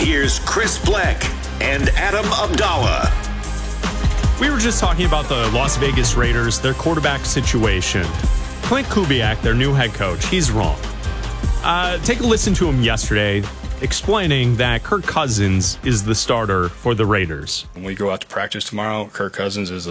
here's Chris Black and Adam Abdallah. We were just talking about the Las Vegas Raiders, their quarterback situation. Klint Kubiak, their new head coach, he's wrong. Take a listen to him yesterday explaining that Kirk Cousins is the starter for the Raiders. When we go out to practice tomorrow, Kirk Cousins is the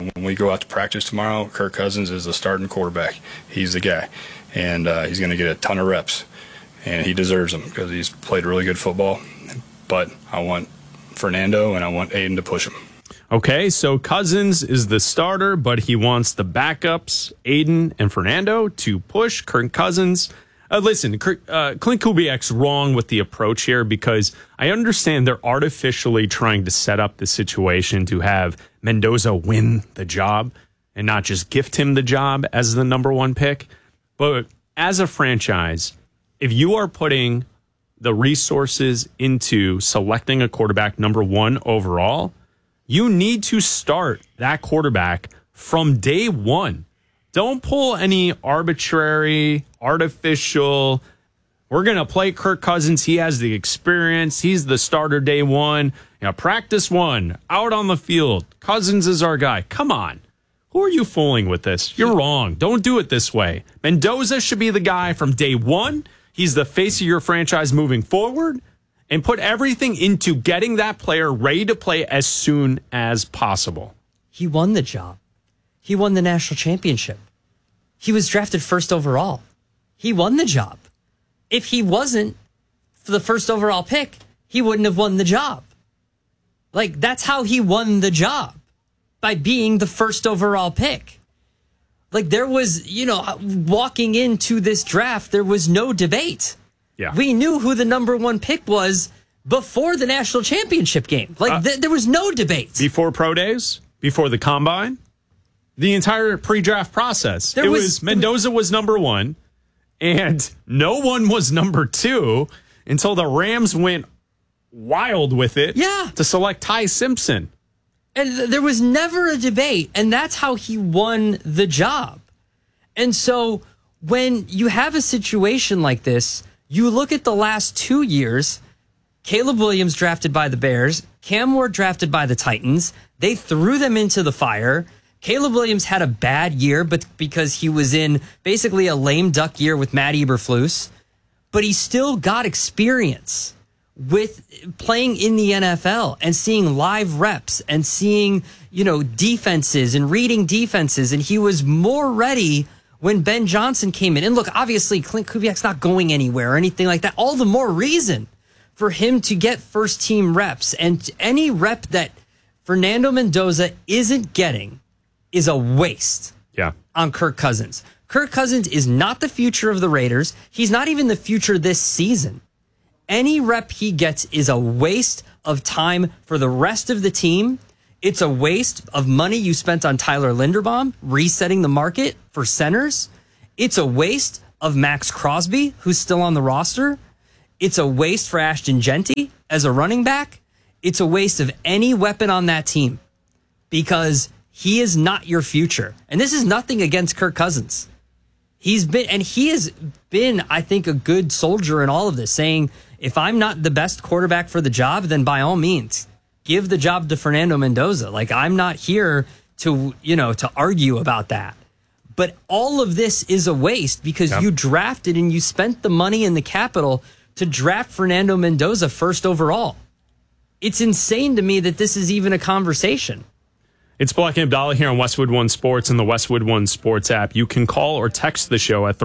starting quarterback. He's the guy, and he's going to get a ton of reps, and he deserves them because he's played really good football. But I want Fernando and I want Aiden to push him. Okay, so Cousins is the starter, but he wants the backups, Aiden and Fernando, to push Kirk Cousins. Listen, Klint Kubiak's wrong with the approach here because I understand they're artificially trying to set up the situation to have Mendoza win the job and not just gift him the job as the number one pick. But as a franchise, if you are putting the resources into selecting a quarterback number one overall, you need to start that quarterback from day one. Don't pull any arbitrary, artificial, we're going to play Kirk Cousins. He has the experience. He's the starter day one. Practice one, out on the field. Cousins is our guy. Come on. Who are you fooling with this? You're wrong. Don't do it this way. Mendoza should be the guy from day one. He's the face of your franchise moving forward. And put everything into getting that player ready to play as soon as possible. He won the job. He won the national championship. He was drafted first overall. He won the job. If he wasn't the first overall pick, he wouldn't have won the job. Like, that's how he won the job, by being the first overall pick. Like, there was, walking into this draft, there was no debate. Yeah. We knew who the number one pick was before the national championship game. Like, there was no debate. Before pro days, before the combine, the entire pre-draft process. Mendoza was number one, and no one was number two until the Rams went wild with it to select Ty Simpson. And there was never a debate, and that's how he won the job. And so when you have a situation like this, you look at the last 2 years, Caleb Williams drafted by the Bears, Cam Ward drafted by the Titans. They threw them into the fire. Caleb Williams had a bad year, but because he was in basically a lame duck year with Matt Eberflus, but he still got experience with playing in the NFL and seeing live reps and seeing, defenses and reading defenses. And he was more ready when Ben Johnson came in. And look, obviously, Klint Kubiak's not going anywhere or anything like that. All the more reason for him to get first team reps. And any rep that Fernando Mendoza isn't getting is a waste on Kirk Cousins. Kirk Cousins is not the future of the Raiders. He's not even the future this season. Any rep he gets is a waste of time for the rest of the team. It's a waste of money you spent on Tyler Linderbaum, resetting the market for centers. It's a waste of Max Crosby, who's still on the roster. It's a waste for Ashton Genty as a running back. It's a waste of any weapon on that team because he is not your future. And this is nothing against Kirk Cousins. He has been, I think, a good soldier in all of this, saying, if I'm not the best quarterback for the job, then by all means, give the job to Fernando Mendoza. Like, I'm not here to argue about that. But all of this is a waste because you drafted and you spent the money and the capital to draft Fernando Mendoza first overall. It's insane to me that this is even a conversation. It's Black and Abdallah here on Westwood One Sports and the Westwood One Sports app. You can call or text the show at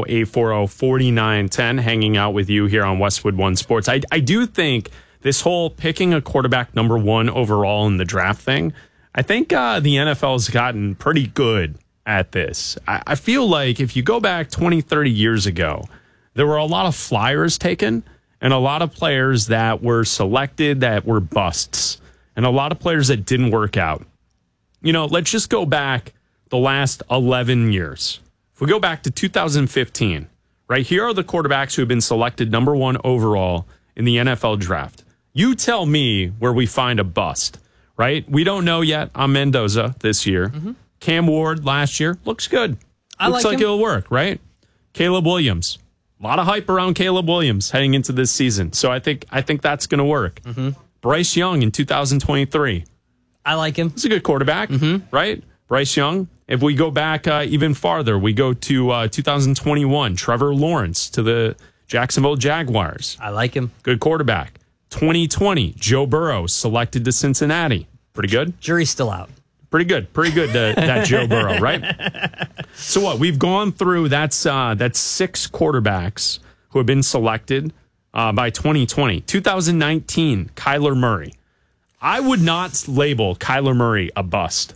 310-840-4910, hanging out with you here on Westwood One Sports. I do think this whole picking a quarterback number one overall in the draft thing, I think the NFL's gotten pretty good at this. I feel like if you go back 20, 30 years ago, there were a lot of flyers taken and a lot of players that were selected that were busts and a lot of players that didn't work out. Let's just go back the last 11 years. If we go back to 2015, right, here are the quarterbacks who have been selected number one overall in the NFL draft. You tell me where we find a bust, right? We don't know yet on Mendoza this year. Mm-hmm. Cam Ward last year looks good. Looks like it'll work, right? Caleb Williams A lot of hype around Caleb Williams heading into this season. So I think that's going to work. Bryce Young in 2023. I like him. He's a good quarterback, right? Bryce Young. If we go back even farther, we go to 2021. Trevor Lawrence to the Jacksonville Jaguars. I like him. Good quarterback. 2020, Joe Burrow selected to Cincinnati. Pretty good. Jury's still out. Pretty good, that Joe Burrow, right? So what? We've gone through that's 6 quarterbacks who have been selected by 2020. 2019, Kyler Murray. I would not label Kyler Murray a bust.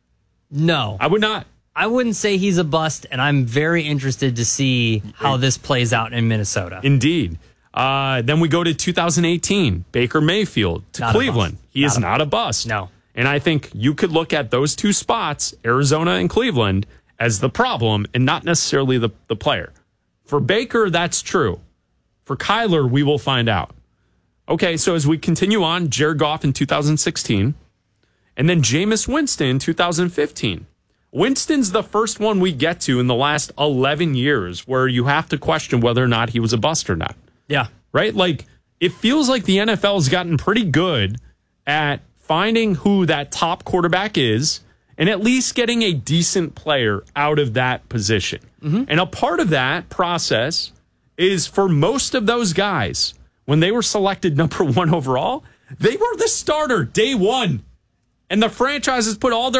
No. I would not. I wouldn't say he's a bust, and I'm very interested to see how this plays out in Minnesota. Indeed. Then we go to 2018, Baker Mayfield to Not a Cleveland. bust. He is not a bust. No. And I think you could look at those 2 spots, Arizona and Cleveland, as the problem and not necessarily the player. For Baker, that's true. For Kyler, we will find out. Okay, so as we continue on, Jared Goff in 2016, and then Jameis Winston in 2015. Winston's the first one we get to in the last 11 years where you have to question whether or not he was a bust or not. Yeah. Right? Like, it feels like the NFL has gotten pretty good at finding who that top quarterback is and at least getting a decent player out of that position. And a part of that process is for most of those guys, when they were selected number 1 overall, they were the starter day 1. And the franchises put all their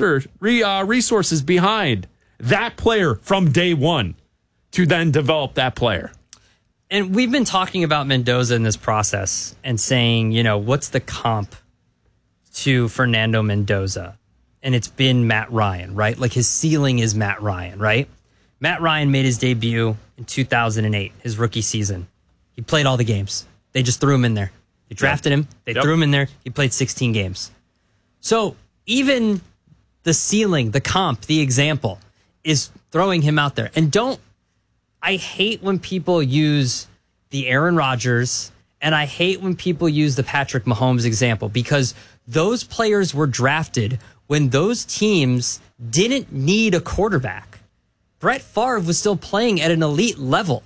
resources behind that player from day 1 to then develop that player. And we've been talking about Mendoza in this process and saying, what's the comp to Fernando Mendoza? And it's been Matt Ryan, right? Like his ceiling is Matt Ryan, right? Matt Ryan made his debut in 2008, his rookie season. He played all the games. They just threw him in there. They drafted him. They threw him in there. He played 16 games. So even the ceiling, the comp, the example is throwing him out there. And I hate when people use the Aaron Rodgers and I hate when people use the Patrick Mahomes example because those players were drafted when those teams didn't need a quarterback. Brett Favre was still playing at an elite level.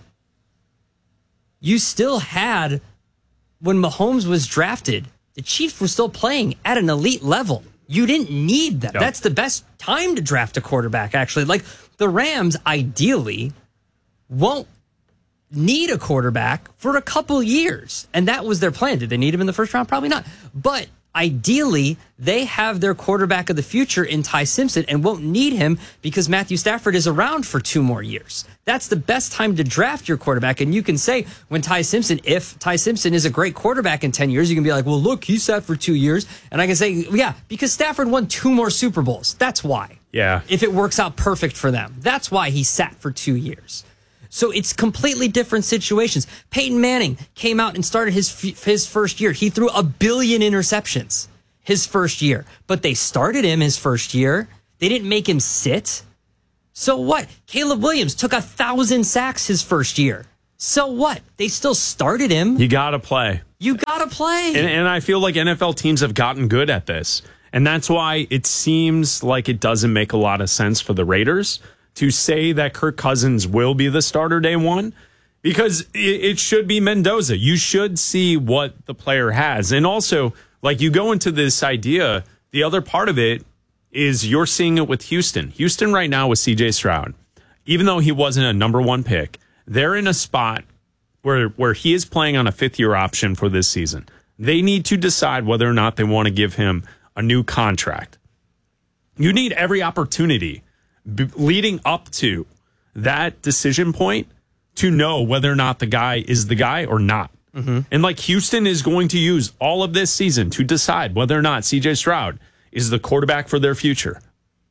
You still had, when Mahomes was drafted, the Chiefs were still playing at an elite level. You didn't need them. Yep. That's the best time to draft a quarterback, actually. Like the Rams, ideally, won't need a quarterback for a couple years. And that was their plan. Did they need him in the first round? Probably not. But ideally, they have their quarterback of the future in Ty Simpson and won't need him because Matthew Stafford is around for 2 more years. That's the best time to draft your quarterback. And you can say if Ty Simpson is a great quarterback in 10 years, you can be like, well, look, he sat for 2 years. And I can say, yeah, because Stafford won 2 more Super Bowls. That's why. Yeah. If it works out perfect for them. That's why he sat for 2 years. So it's completely different situations. Peyton Manning came out and started his first year. He threw 1 billion interceptions his first year. But they started him his first year. They didn't make him sit. So what? Caleb Williams took 1,000 sacks his first year. So what? They still started him. You got to play. You got to play. And I feel like NFL teams have gotten good at this. And that's why it seems like it doesn't make a lot of sense for the Raiders to say that Kirk Cousins will be the starter day 1, because it should be Mendoza. You should see what the player has. And also, like, you go into this idea, the other part of it is you're seeing it with Houston. Houston right now with CJ Stroud, even though he wasn't a number 1 pick, they're in a spot where he is playing on a 5th-year option for this season. They need to decide whether or not they want to give him a new contract. You need every opportunity leading up to that decision point to know whether or not the guy is the guy or not. And like Houston is going to use all of this season to decide whether or not CJ Stroud is the quarterback for their future.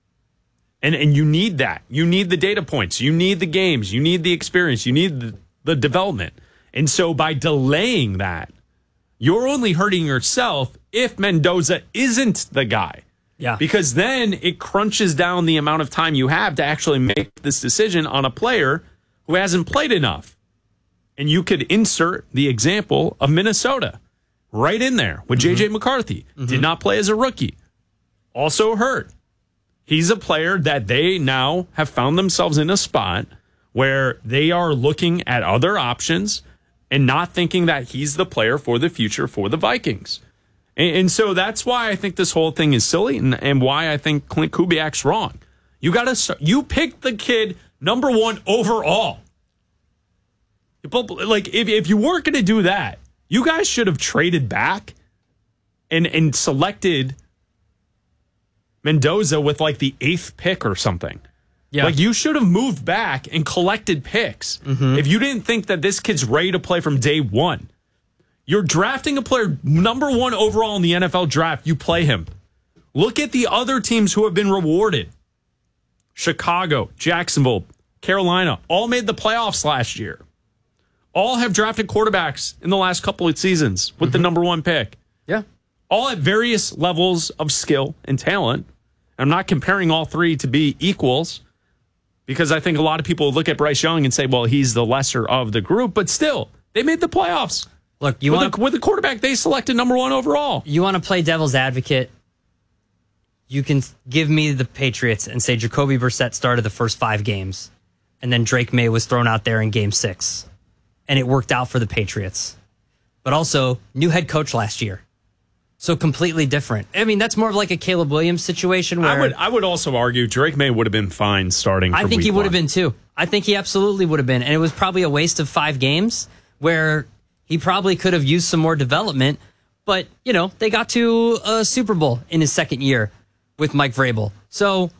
And you need that. You need the data points. You need the games. You need the experience. You need the development. And so by delaying that, you're only hurting yourself if Mendoza isn't the guy. Yeah. Because then it crunches down the amount of time you have to actually make this decision on a player who hasn't played enough. And you could insert the example of Minnesota right in there with J.J. McCarthy. Did not play as a rookie. Also hurt. He's a player that they now have found themselves in a spot where they are looking at other options and not thinking that he's the player for the future for the Vikings. And so that's why I think this whole thing is silly and why I think Klint Kubiak's wrong. You picked the kid number 1 overall. Like, if you weren't going to do that, you guys should have traded back and selected Mendoza with like the 8th pick or something. Yeah. Like, you should have moved back and collected picks if you didn't think that this kid's ready to play from day one. You're drafting a player number 1 overall in the NFL draft. You play him. Look at the other teams who have been rewarded. Chicago, Jacksonville, Carolina, all made the playoffs last year. All have drafted quarterbacks in the last couple of seasons with the number 1 pick. Yeah. All at various levels of skill and talent. I'm not comparing all three to be equals because I think a lot of people look at Bryce Young and say, well, he's the lesser of the group, but still, they made the playoffs. Look, with the quarterback they selected number 1 overall. You want to play devil's advocate? You can give me the Patriots and say Jacoby Brissett started the first 5 games, and then Drake May was thrown out there in game 6, and it worked out for the Patriots. But also, new head coach last year. So completely different. I mean, that's more of like a Caleb Williams situation where I would also argue Drake May would have been fine starting. I think he would have been too. I think he absolutely would have been. And it was probably a waste of 5 games where he probably could have used some more development. But, you know, they got to a Super Bowl in his second year with Mike Vrabel. So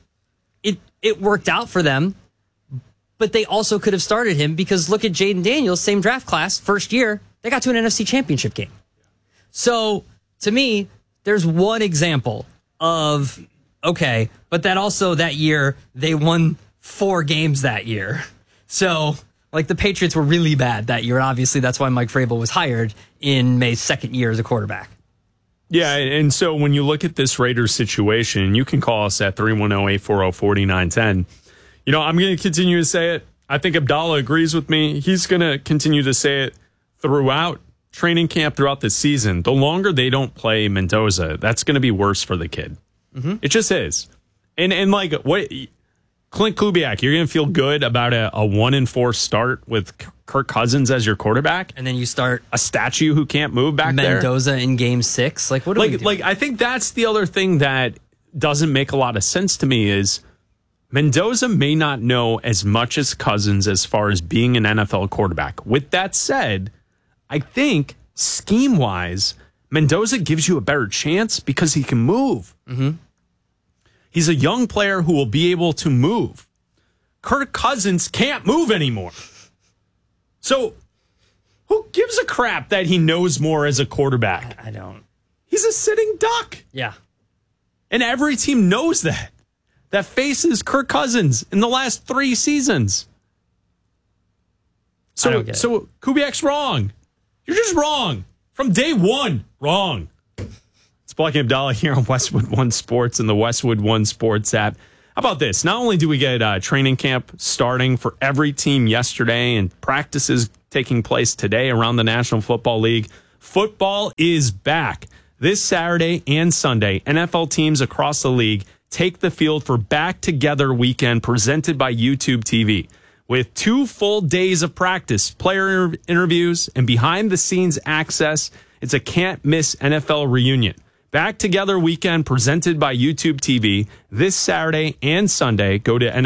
it worked out for them. But they also could have started him because look at Jaden Daniels, same draft class, first year. They got to an NFC Championship game. So to me, there's one example of, okay, but that also that year, they won 4 games that year. So, like, the Patriots were really bad that year. And obviously, that's why Mike Vrabel was hired in May's second year as a quarterback. Yeah, and so when you look at this Raiders situation, you can call us at 310-840-4910. You know, I'm going to continue to say it. I think Abdallah agrees with me. He's going to continue to say it throughout training camp, throughout the season. The longer they don't play Mendoza, that's going to be worse for the kid. Mm-hmm. It just is. And like, what, Klint Kubiak, you're going to feel good about a 1-4 start with Kirk Cousins as your quarterback, and then you start a statue who can't move back Mendoza there in game 6. Like, what do we do? Like, I think that's the other thing that doesn't make a lot of sense to me is Mendoza may not know as much as Cousins as far as being an NFL quarterback. With that said, I think scheme-wise, Mendoza gives you a better chance because he can move. Mm-hmm. He's a young player who will be able to move. Kirk Cousins can't move anymore. So who gives a crap that he knows more as a quarterback? I don't. He's a sitting duck. Yeah. And every team knows that faces Kirk Cousins in the last 3 seasons. So Kubiak's wrong. You're just wrong. From day one, wrong. It's Blackie Abdallah here on Westwood One Sports and the Westwood One Sports app. How about this? Not only do we get training camp starting for every team yesterday and practices taking place today around the National Football League, football is back. This Saturday and Sunday, NFL teams across the league take the field for Back Together Weekend presented by YouTube TV. With 2 full days of practice, player interviews, and behind-the-scenes access, it's a can't-miss NFL reunion. Back Together Weekend presented by YouTube TV this Saturday and Sunday. Go to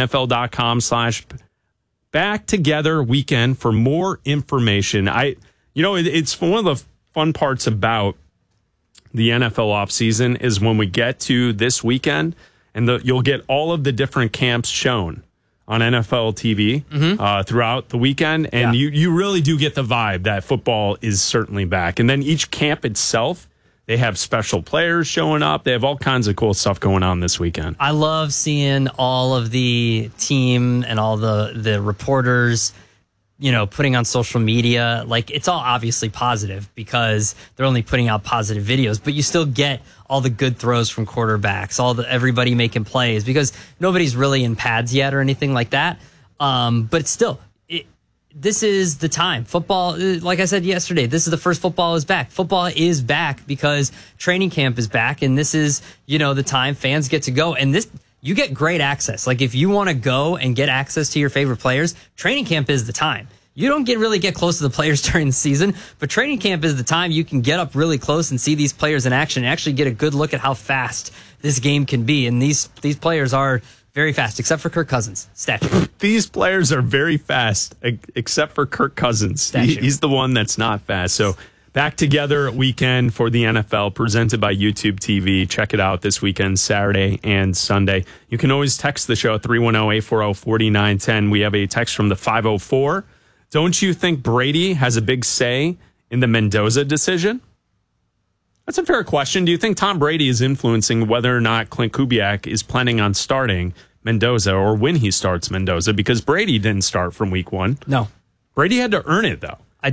NFL.com/BackTogetherWeekend for more information. It's one of the fun parts about the NFL offseason is when we get to this weekend, and you'll get all of the different camps shown on NFL TV throughout the weekend, and you really do get the vibe that football is certainly back. And then each camp itself, they have special players showing up. They have all kinds of cool stuff going on this weekend. I love seeing all of the team and all the reporters, putting on social media. Like, it's all obviously positive because they're only putting out positive videos, but you still get all the good throws from quarterbacks, everybody making plays because nobody's really in pads yet or anything like that. But still, this is the time. Football, like I said yesterday, this is the first football is back. Football is back because training camp is back, and this is, the time fans get to go. And you get great access. Like if you want to go and get access to your favorite players, training camp is the time. You don't really get close to the players during the season, but training camp is the time you can get up really close and see these players in action and actually get a good look at how fast this game can be. And these players are very fast, except for Kirk Cousins. Statue. These players are very fast, except for Kirk Cousins. He's the one that's not fast. So back together weekend for the NFL, presented by YouTube TV. Check it out this weekend, Saturday and Sunday. You can always text the show at 310-840-4910. We have a text from the 504. Don't you think Brady has a big say in the Mendoza decision? That's a fair question. Do you think Tom Brady is influencing whether or not Clint Kubiak is planning on starting Mendoza or when he starts Mendoza? Because Brady didn't start from week one. No. Brady had to earn it, though. I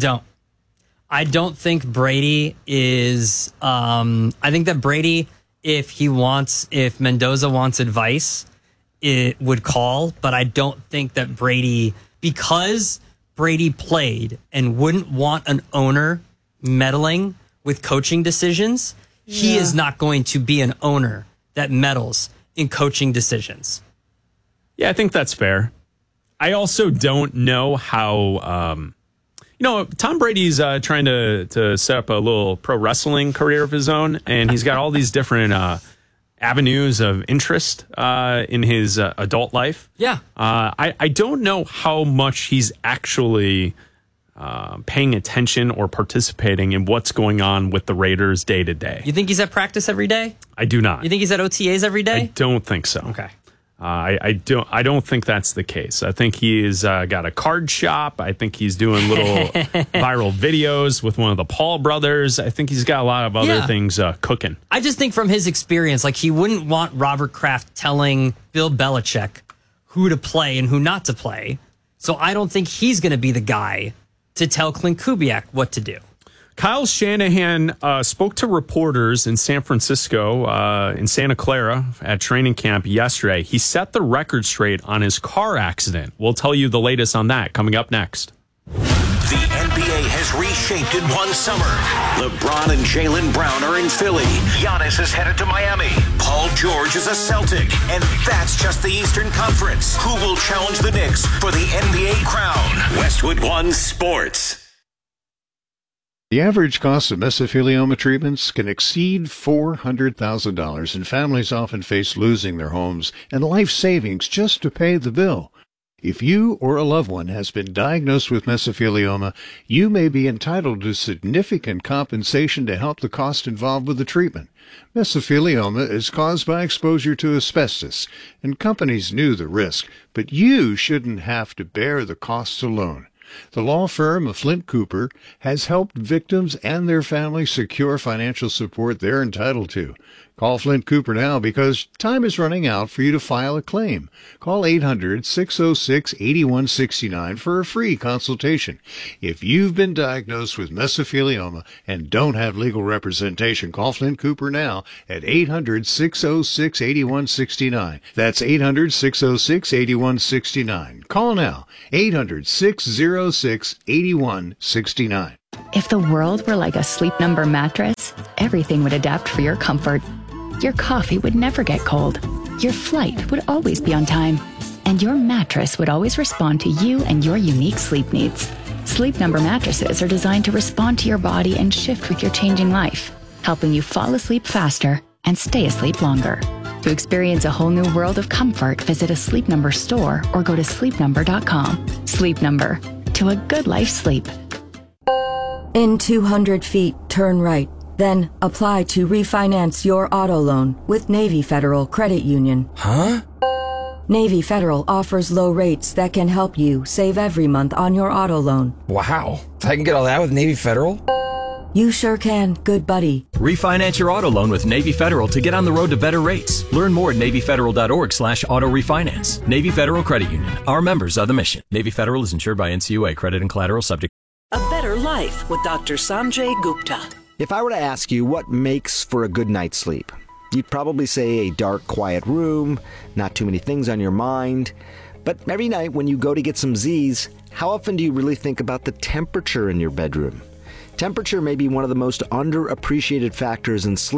don't think Brady is... I think that Brady, if Mendoza wants advice, it would call. But I don't think that Brady... Because Brady played and wouldn't want an owner meddling with coaching decisions, he is not going to be an owner that meddles in coaching decisions. Yeah, I think that's fair. I also don't know how, Tom Brady's trying to set up a little pro wrestling career of his own, and he's got all these different avenues of interest in his adult life. Yeah. I don't know how much he's actually paying attention or participating in what's going on with the Raiders day to day. You think he's at practice every day? I do not. You think he's at OTAs every day? I don't think so. Okay. I don't think that's the case. I think he's got a card shop. I think he's doing little viral videos with one of the Paul brothers. I think he's got a lot of other things cooking. I just think from his experience, like he wouldn't want Robert Kraft telling Bill Belichick who to play and who not to play. So I don't think he's going to be the guy to tell Clint Kubiak what to do. Kyle Shanahan spoke to reporters in San Francisco, in Santa Clara at training camp yesterday. He set the record straight on his car accident. We'll tell you the latest on that coming up next. The NBA has reshaped in one summer. LeBron and Jaylen Brown are in Philly. Giannis is headed to Miami. Paul George is a Celtic. And that's just the Eastern Conference. Who will challenge the Knicks for the NBA crown? Westwood One Sports. The average cost of mesothelioma treatments can exceed $400,000, and families often face losing their homes and life savings just to pay the bill. If you or a loved one has been diagnosed with mesothelioma, you may be entitled to significant compensation to help the cost involved with the treatment. Mesothelioma is caused by exposure to asbestos, and companies knew the risk, but you shouldn't have to bear the costs alone. The law firm of Flint Cooper has helped victims and their families secure financial support they're entitled to. Call Flint Cooper now because time is running out for you to file a claim. Call 800-606-8169 for a free consultation. If you've been diagnosed with mesothelioma and don't have legal representation, call Flint Cooper now at 800-606-8169. That's 800-606-8169. Call now, 800-606-8169. If the world were like a Sleep Number mattress, everything would adapt for your comfort. Your coffee would never get cold. Your flight would always be on time. And your mattress would always respond to you and your unique sleep needs. Sleep Number mattresses are designed to respond to your body and shift with your changing life, helping you fall asleep faster and stay asleep longer. To experience a whole new world of comfort, visit a Sleep Number store or go to sleepnumber.com. Sleep Number. To a good life sleep. In 200 feet, turn right. Then apply to refinance your auto loan with Navy Federal Credit Union. Huh? Navy Federal offers low rates that can help you save every month on your auto loan. Wow. I can get all that with Navy Federal? You sure can, good buddy. Refinance your auto loan with Navy Federal to get on the road to better rates. Learn more at NavyFederal.org/auto refinance. Navy Federal Credit Union. Our members are the mission. Navy Federal is insured by NCUA. Credit and collateral subject. A better life with Dr. Sanjay Gupta. If I were to ask you what makes for a good night's sleep, you'd probably say a dark, quiet room, not too many things on your mind. But every night when you go to get some Z's, how often do you really think about the temperature in your bedroom? Temperature may be one of the most underappreciated factors in sleep.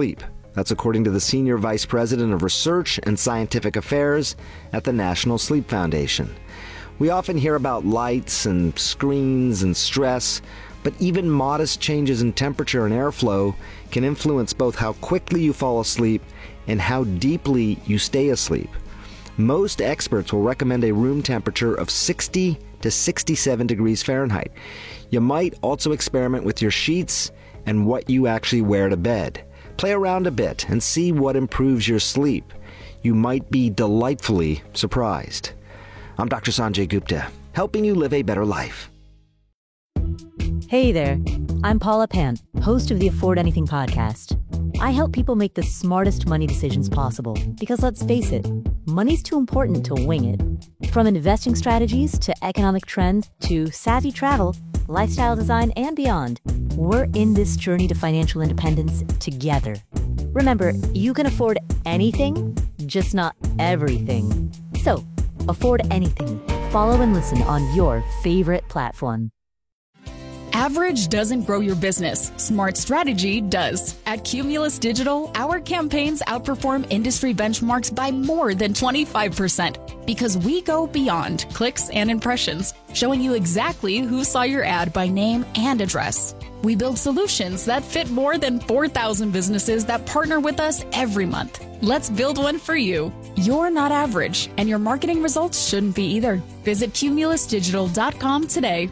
That's according to the Senior Vice President of Research and Scientific Affairs at the National Sleep Foundation. We often hear about lights and screens and stress, but even modest changes in temperature and airflow can influence both how quickly you fall asleep and how deeply you stay asleep. Most experts will recommend a room temperature of 60 to 67 degrees Fahrenheit. You might also experiment with your sheets and what you actually wear to bed. Play around a bit and see what improves your sleep. You might be delightfully surprised. I'm Dr. Sanjay Gupta, helping you live a better life. Hey there, I'm Paula Pan, host of the Afford Anything podcast. I help people make the smartest money decisions possible because, let's face it, money's too important to wing it. From investing strategies to economic trends to savvy travel, lifestyle design, and beyond, we're in this journey to financial independence together. Remember, you can afford anything, just not everything. So, afford anything. Follow and listen on your favorite platform. Average doesn't grow your business. Smart strategy does. At Cumulus Digital, our campaigns outperform industry benchmarks by more than 25% because we go beyond clicks and impressions, showing you exactly who saw your ad by name and address. We build solutions that fit more than 4,000 businesses that partner with us every month. Let's build one for you. You're not average, and your marketing results shouldn't be either. Visit cumulusdigital.com today.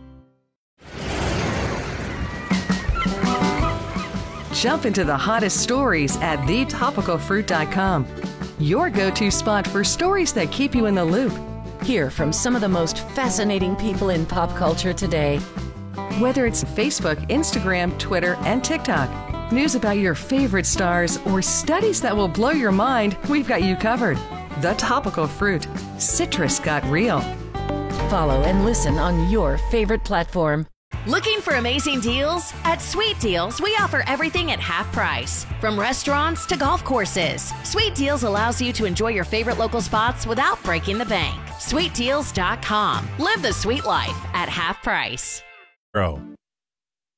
Jump into the hottest stories at thetopicalfruit.com. Your go-to spot for stories that keep you in the loop. Hear from some of the most fascinating people in pop culture today. Whether it's Facebook, Instagram, Twitter, and TikTok, news about your favorite stars, or studies that will blow your mind, we've got you covered. The Topical Fruit. Citrus got real. Follow and listen on your favorite platform. Looking for amazing deals? At Sweet Deals, we offer everything at half price. From restaurants to golf courses, Sweet Deals allows you to enjoy your favorite local spots without breaking the bank. SweetDeals.com. Live the sweet life at half price.